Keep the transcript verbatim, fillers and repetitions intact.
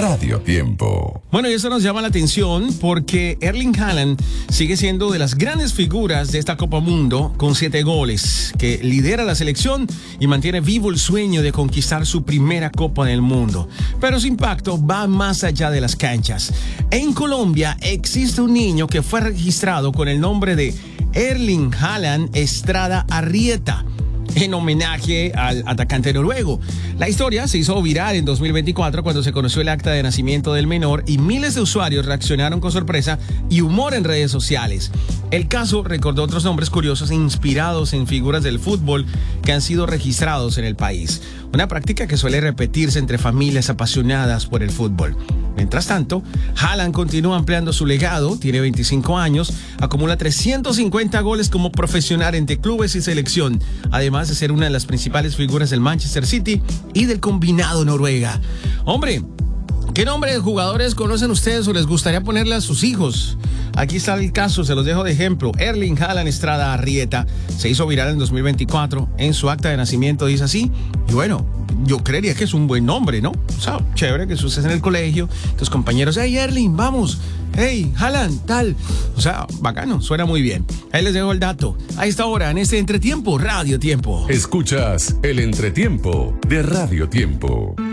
Radio Tiempo. Bueno, y eso nos llama la atención porque Erling Haaland sigue siendo de las grandes figuras de esta Copa Mundo con siete goles, que lidera la selección y mantiene vivo el sueño de conquistar su primera Copa del Mundo. Pero su impacto va más allá de las canchas. En Colombia existe un niño que fue registrado con el nombre de Erling Haaland Estrada Arrieta, en homenaje al atacante noruego. La historia se hizo viral en dos mil veinticuatro cuando se conoció el acta de nacimiento del menor y miles de usuarios reaccionaron con sorpresa y humor en redes sociales. El caso recordó otros nombres curiosos e inspirados en figuras del fútbol que han sido registrados en el país. Una práctica que suele repetirse entre familias apasionadas por el fútbol. Mientras tanto, Haaland continúa ampliando su legado, tiene veinticinco años, acumula trescientos cincuenta goles como profesional entre clubes y selección, además de ser una de las principales figuras del Manchester City y del combinado Noruega. Hombre, ¿qué nombre de jugadores conocen ustedes o les gustaría ponerle a sus hijos? Aquí está el caso, se los dejo de ejemplo. Erling Haaland Estrada Arrieta se hizo viral en dos mil veinticuatro. En su acta de nacimiento dice así. Y bueno, yo creería que es un buen nombre, ¿no? O sea, chévere que sucedes en el colegio, tus compañeros, hey Erling, vamos, hey Haaland, tal. O sea, bacano, suena muy bien. Ahí les dejo el dato. A esta hora, en este entretiempo, Radio Tiempo. Escuchas el entretiempo de Radio Tiempo.